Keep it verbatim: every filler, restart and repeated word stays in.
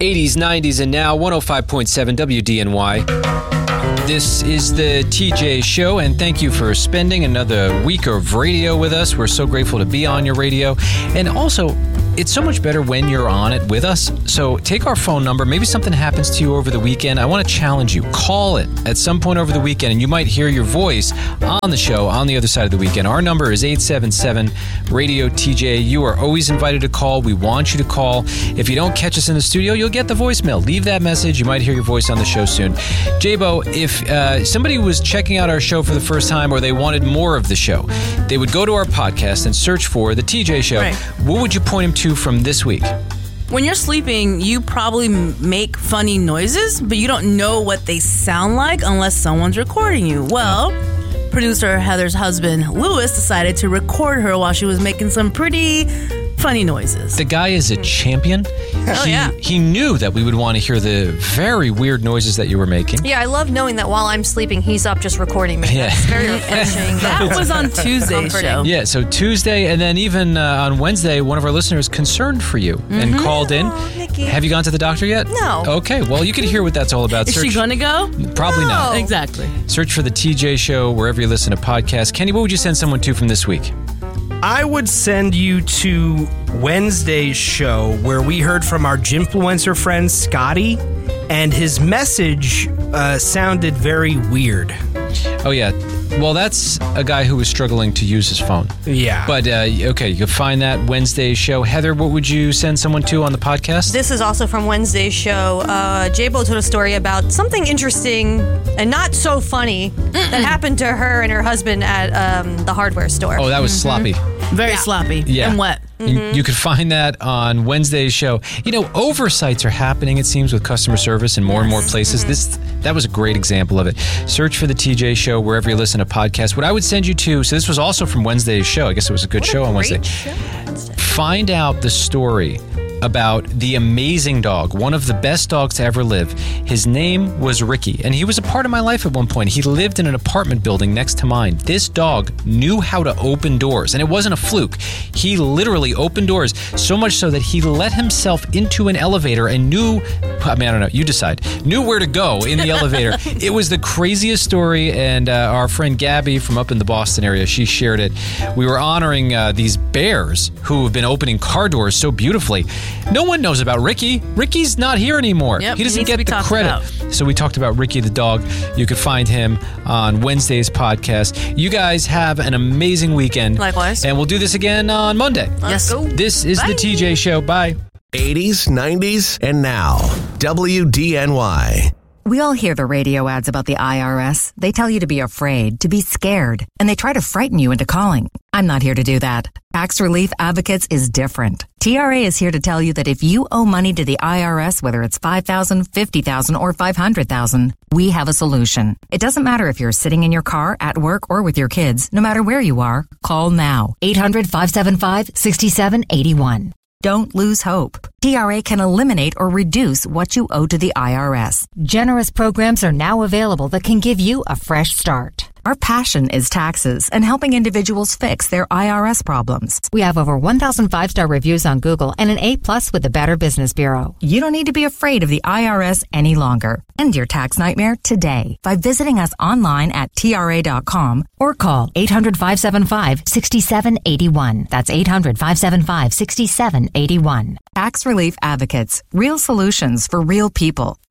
eighties, nineties, and now one oh five point seven W D N Y. This is the T J Show, and thank you for spending another week of radio with us. We're so grateful to be on your radio. And also, it's so much better when you're on it with us. So take our phone number. Maybe something happens to you over the weekend. I want to challenge you. Call it at some point over the weekend, and you might hear your voice on the show on the other side of the weekend. Our number is eight seven seven, radio T J. You are always invited to call. We want you to call. If you don't catch us in the studio, you'll get the voicemail. Leave that message. You might hear your voice on the show soon. J-Bo, if uh, somebody was checking out our show for the first time or they wanted more of the show, they would go to our podcast and search for the T J Show. Right. What would you point them to from this week? When you're sleeping, you probably make funny noises, but you don't know what they sound like unless someone's recording you. Well, producer Heather's husband, Lewis, decided to record her while she was making some pretty funny noises. The guy is a champion. Oh, he, yeah. He knew that we would want to hear the very weird noises that you were making. Yeah, I love knowing that while I'm sleeping, he's up just recording me. Yeah. That's very refreshing. That was on Tuesday's show. Yeah, so Tuesday, and then even uh, on Wednesday, one of our listeners concerned for you Mm-hmm. and called in. Oh, Nikki. Have you gone to the doctor yet? No. Okay, well, you can hear what that's all about. Is Search, she going to go? Probably No. not. Exactly. Search for the T J Show wherever you listen to podcasts. Kenny, what would you send someone to from this week? I would send you to Wednesday's show where we heard from our Gymfluencer friend Scotty, and his message uh, sounded very weird. Oh, yeah. Well, that's a guy who was struggling to use his phone. Yeah. But, uh, okay, you can find that Wednesday's show. Heather, what would you send someone to on the podcast? This is also from Wednesday's show. Uh, J-Bo told a story about something interesting and not so funny that happened to her and her husband at um, the hardware store. Oh, that was sloppy. Very Yeah. sloppy Yeah. and wet. You, you could find that on Wednesday's show. You know, oversights are happening, it seems, with customer service in more and more places. This That was a great example of it. Search for the T J Show wherever you listen to podcasts. What I would send you to, so this was also from Wednesday's show. I guess it was a good What a show on great Wednesday. show. Find out the story about the amazing dog, one of the best dogs to ever live. His name was Ricky, and he was a part of my life at one point. He lived in an apartment building next to mine. This dog knew how to open doors, and it wasn't a fluke. He literally opened doors, so much so that he let himself into an elevator and knew, I mean, I don't know, you decide, knew where to go in the elevator. It was the craziest story, and uh, our friend Gabby from up in the Boston area, she shared it. We were honoring uh, these bears who have been opening car doors so beautifully. No one knows about Ricky. Ricky's not here anymore. Yep, he doesn't he needs to get be the talked credit. about. So we talked about Ricky the dog. You can find him on Wednesday's podcast. You guys have an amazing weekend. Likewise. And we'll do this again on Monday. Yes. Go. This is Bye. the T J Show. Bye. eighties, nineties, and now. W D N Y. We all hear the radio ads about the I R S. They tell you to be afraid, to be scared, and they try to frighten you into calling. I'm not here to do that. Tax Relief Advocates is different. T R A is here to tell you that if you owe money to the I R S, whether it's five thousand dollars, fifty thousand dollars, or five hundred thousand dollars, we have a solution. It doesn't matter if you're sitting in your car, at work, or with your kids. No matter where you are, call now. eight hundred, five seven five, six seven eight one. Don't lose hope. T R A can eliminate or reduce what you owe to the I R S. Generous programs are now available that can give you a fresh start. Our passion is taxes and helping individuals fix their I R S problems. We have over one thousand five-star reviews on Google and an A plus with the Better Business Bureau. You don't need to be afraid of the I R S any longer. End your tax nightmare today by visiting us online at T R A dot com or call eight hundred, five seven five, six seven eight one. That's eight hundred, five seven five, six seven eight one. Tax Relief Advocates. Real solutions for real people.